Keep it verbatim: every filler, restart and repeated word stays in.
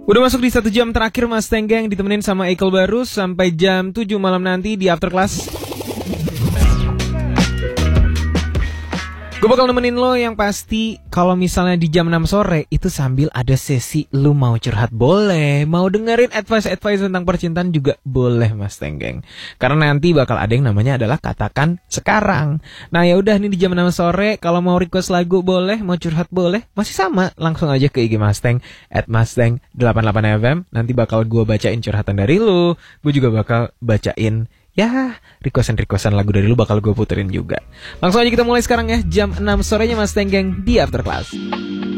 Udah masuk di satu jam terakhir Mas Tenggeng, ditemenin sama Ekel Barus sampai jam tujuh malam nanti di After Class. Gue bakal nemenin lo yang pasti kalau misalnya di jam enam sore itu sambil ada sesi lu mau curhat boleh, mau dengerin advice-advice tentang percintaan juga boleh Mas Tenggeng. Karena nanti bakal ada yang namanya adalah katakan sekarang. Nah ya udah nih di jam enam sore kalau mau request lagu boleh, mau curhat boleh, masih sama langsung aja ke I G Mustang at Mustang delapan puluh delapan F M. Nanti bakal gue bacain curhatan dari lu, gue juga bakal bacain ya, requestan-requestan lagu dari lu bakal gue puterin juga. Langsung aja kita mulai sekarang ya, jam enam sorenya Mas Tenggeng di After Class.